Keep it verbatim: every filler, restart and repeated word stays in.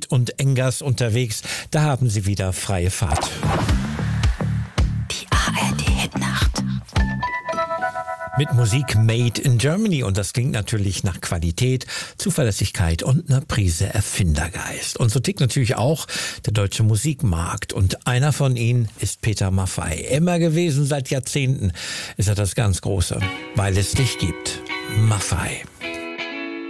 und Engers unterwegs. Da haben sie wieder freie Fahrt. Die A R D-Hitnacht. Mit Musik made in Germany, und das klingt natürlich nach Qualität, Zuverlässigkeit und einer Prise Erfindergeist. Und so tickt natürlich auch der deutsche Musikmarkt, und einer von ihnen ist Peter Maffay. Immer gewesen, seit Jahrzehnten ist er das ganz Große, weil es dich gibt. Maffay.